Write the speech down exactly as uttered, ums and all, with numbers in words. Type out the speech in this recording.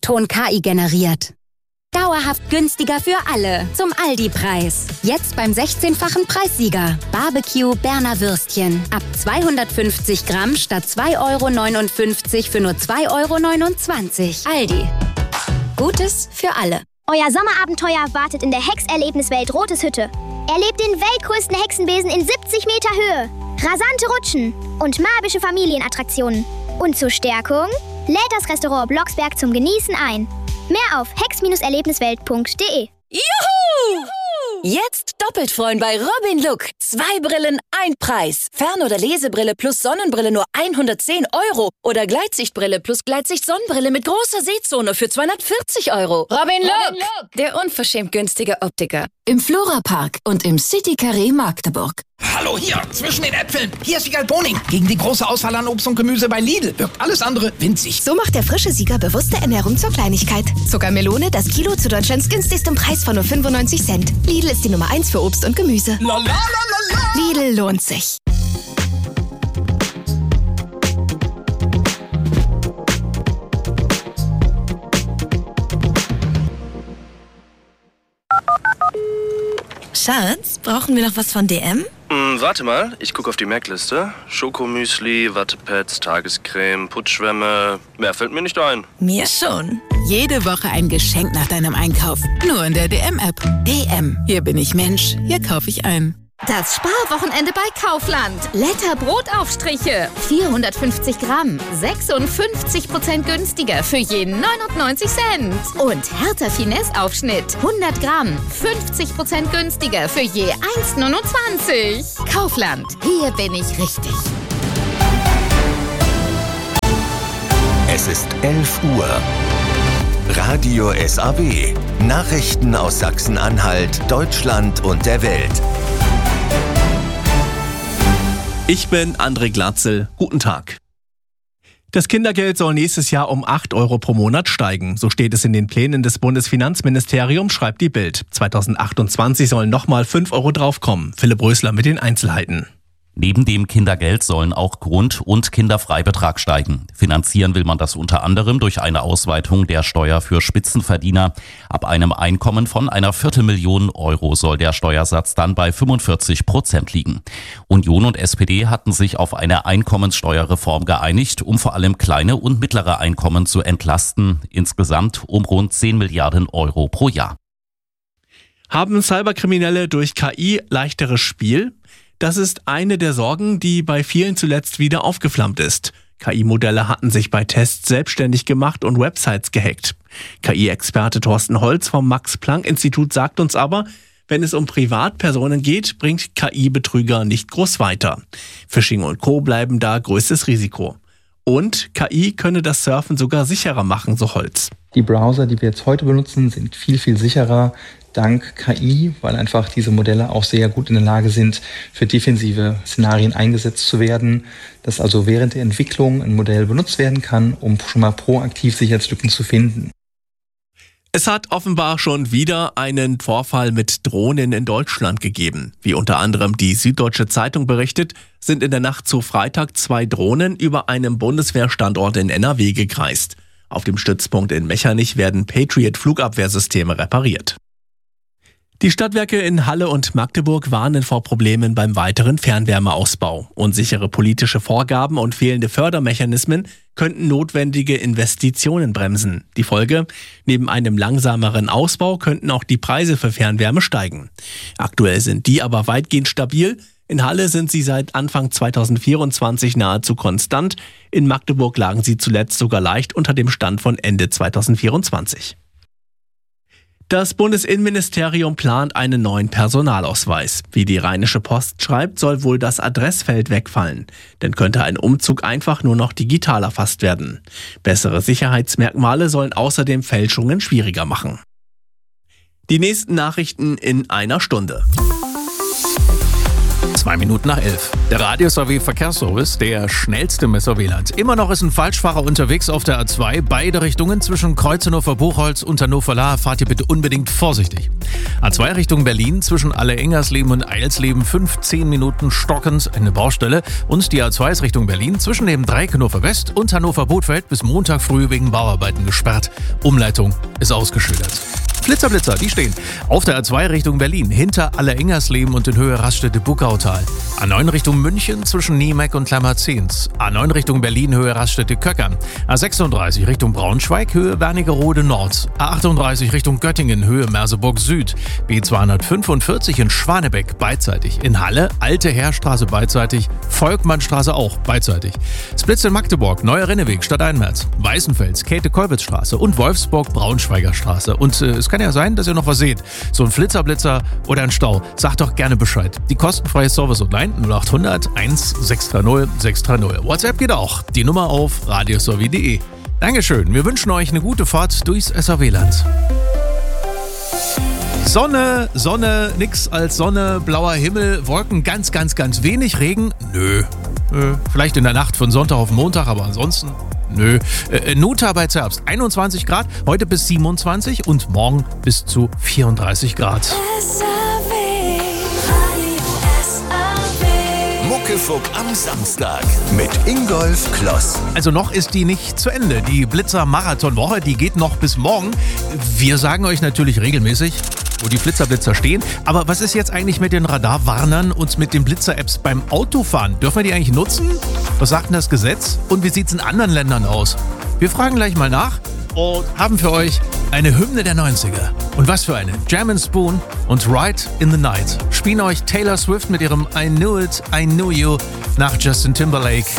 Ton K I generiert. Dauerhaft günstiger für alle. Zum Aldi-Preis. Jetzt beim sechzehnfachen Preissieger. Barbecue Berner Würstchen. Ab zweihundertfünfzig Gramm statt zwei Euro neunundfünfzig für nur zwei Euro neunundzwanzig. Aldi. Gutes für alle. Euer Sommerabenteuer wartet in der Hexerlebniswelt Rotes Hütte. Erlebt den weltgrößten Hexenbesen in siebzig Meter Höhe. Rasante Rutschen und magische Familienattraktionen. Und zur Stärkung lädt das Restaurant Blocksberg zum Genießen ein. Mehr auf hex Erlebniswelt punkt de. Juhu! Jetzt doppelt freuen bei Robin Look. Zwei Brillen, ein Preis. Fern- oder Lesebrille plus Sonnenbrille nur hundertzehn Euro. Oder Gleitsichtbrille plus Gleitsicht-Sonnenbrille mit großer Sehzone für zweihundertvierzig Euro. Robin Look, Robin Look, der unverschämt günstige Optiker. Im Flora-Park und im City Carré Magdeburg. Hallo hier, zwischen den Äpfeln. Hier ist Wiegald Boning. Gegen die große Auswahl an Obst und Gemüse bei Lidl wirkt alles andere winzig. So macht der frische Sieger bewusste Ernährung zur Kleinigkeit. Zuckermelone, das Kilo zu Deutschlands günstigstem Preis von nur fünfundneunzig Cent. Lidl ist die Nummer eins für Obst und Gemüse. La, la, la, la, la. Lidl lohnt sich. Schatz, brauchen wir noch was von D M? Mm, warte mal, ich gucke auf die Merkliste. Schokomüsli, Wattepads, Tagescreme, Putzschwämme. Mehr fällt mir nicht ein. Mir schon. Jede Woche ein Geschenk nach deinem Einkauf. Nur in der D M-App. D M. Hier bin ich Mensch. Hier kaufe ich ein. Das Sparwochenende bei Kaufland. Letter Brotaufstriche. vierhundertfünfzig Gramm. sechsundfünfzig Prozent günstiger für je neunundneunzig Cent. Und Hertha Finesse Aufschnitt. hundert Gramm. fünfzig Prozent günstiger für je eins neunundzwanzig. Kaufland. Hier bin ich richtig. Es ist elf Uhr. Radio S A B. Nachrichten aus Sachsen-Anhalt, Deutschland und der Welt. Ich bin André Glatzel. Guten Tag. Das Kindergeld soll nächstes Jahr um acht Euro pro Monat steigen. So steht es in den Plänen des Bundesfinanzministeriums, schreibt die Bild. zweitausendachtundzwanzig sollen nochmal fünf Euro draufkommen. Philipp Rösler mit den Einzelheiten. Neben dem Kindergeld sollen auch Grund- und Kinderfreibetrag steigen. Finanzieren will man das unter anderem durch eine Ausweitung der Steuer für Spitzenverdiener. Ab einem Einkommen von einer Viertelmillion Euro soll der Steuersatz dann bei fünfundvierzig Prozent liegen. Union und S P D hatten sich auf eine Einkommenssteuerreform geeinigt, um vor allem kleine und mittlere Einkommen zu entlasten. Insgesamt um rund zehn Milliarden Euro pro Jahr. Haben Cyberkriminelle durch K I leichteres Spiel? Das ist eine der Sorgen, die bei vielen zuletzt wieder aufgeflammt ist. K I-Modelle hatten sich bei Tests selbstständig gemacht und Websites gehackt. K I-Experte Thorsten Holz vom Max-Planck-Institut sagt uns aber, wenn es um Privatpersonen geht, bringt K I-Betrüger nicht groß weiter. Phishing und Co. bleiben da größtes Risiko. Und K I könne das Surfen sogar sicherer machen, so Holz. Die Browser, die wir jetzt heute benutzen, sind viel, viel sicherer dank K I, weil einfach diese Modelle auch sehr gut in der Lage sind, für defensive Szenarien eingesetzt zu werden, dass also während der Entwicklung ein Modell benutzt werden kann, um schon mal proaktiv Sicherheitslücken zu finden. Es hat offenbar schon wieder einen Vorfall mit Drohnen in Deutschland gegeben. Wie unter anderem die Süddeutsche Zeitung berichtet, sind in der Nacht zu Freitag zwei Drohnen über einem Bundeswehrstandort in N R W gekreist. Auf dem Stützpunkt in Mechernich werden Patriot-Flugabwehrsysteme repariert. Die Stadtwerke in Halle und Magdeburg warnen vor Problemen beim weiteren Fernwärmeausbau. Unsichere politische Vorgaben und fehlende Fördermechanismen könnten notwendige Investitionen bremsen. Die Folge: Neben einem langsameren Ausbau könnten auch die Preise für Fernwärme steigen. Aktuell sind die aber weitgehend stabil. In Halle sind sie seit Anfang zweitausendvierundzwanzig nahezu konstant. In Magdeburg lagen sie zuletzt sogar leicht unter dem Stand von Ende zweitausendvierundzwanzig. Das Bundesinnenministerium plant einen neuen Personalausweis. Wie die Rheinische Post schreibt, soll wohl das Adressfeld wegfallen. Denn könnte ein Umzug einfach nur noch digital erfasst werden. Bessere Sicherheitsmerkmale sollen außerdem Fälschungen schwieriger machen. Die nächsten Nachrichten in einer Stunde. Zwei Minuten nach elf. Der Radio-S A W Verkehrsservice, der schnellste im S A W-Land. Immer noch ist ein Falschfahrer unterwegs auf der A zwei. Beide Richtungen zwischen Kreuz Hannover-Buchholz und Hannover-La. Fahrt ihr bitte unbedingt vorsichtig. A zwei Richtung Berlin zwischen Alle-Engersleben und Eilsleben. fünfzehn Minuten stockend eine Baustelle. Und die A zwei ist Richtung Berlin zwischen dem Dreieck Hannover West und Hannover-Bothfeld bis Montag früh wegen Bauarbeiten gesperrt. Umleitung ist ausgeschildert. Flitzer, Blitzer, die stehen auf der A zwei Richtung Berlin, hinter Alle-Engersleben und in Höhe Raststätte-Buckautal. A neun Richtung München zwischen Niemeck und Klammerzehns. A neun Richtung Berlin, Höhe Raststätte-Köckern. A sechsunddreißig Richtung Braunschweig, Höhe Wernigerode Nord. A achtunddreißig Richtung Göttingen, Höhe Merseburg Süd. B zweihundertfünfundvierzig in Schwanebeck, beidseitig. In Halle, Alte Heerstraße beidseitig. Volkmannstraße auch, beidseitig. Splitz in Magdeburg, Neuer Renneweg, Stadteinwärts. Weißenfels, Käthe-Kollwitz-Straße und Wolfsburg, Braunschweiger Straße. Und äh, es kann ja sein, dass ihr noch was seht. So ein Flitzerblitzer oder ein Stau. Sagt doch gerne Bescheid. Die kostenfreie Service-Hotline null acht hundert eins sechs drei null sechs drei null. WhatsApp geht auch. Die Nummer auf radios punkt de. Dankeschön. Wir wünschen euch eine gute Fahrt durchs S A W-Land. Sonne, Sonne, nix als Sonne, blauer Himmel, Wolken, ganz, ganz, ganz wenig Regen. Nö. Nö. Vielleicht in der Nacht von Sonntag auf Montag, aber ansonsten nö. Äh, Nuta bei Zerbst, einundzwanzig Grad, heute bis siebenundzwanzig und morgen bis zu vierunddreißig Grad. Muckefuck am Samstag mit Ingolf Kloss. Also noch ist die nicht zu Ende. Die Blitzer-Marathon-Woche, die geht noch bis morgen. Wir sagen euch natürlich regelmäßig, wo die Flitzerblitzer stehen. Aber was ist jetzt eigentlich mit den Radarwarnern und mit den Blitzer-Apps beim Autofahren? Dürfen wir die eigentlich nutzen? Was sagt denn das Gesetz? Und wie sieht es in anderen Ländern aus? Wir fragen gleich mal nach und haben für euch eine Hymne der neunziger. Und was für eine. Jam and Spoon und Ride in the Night spielen euch Taylor Swift mit ihrem I Knew It, I Knew You nach Justin Timberlake.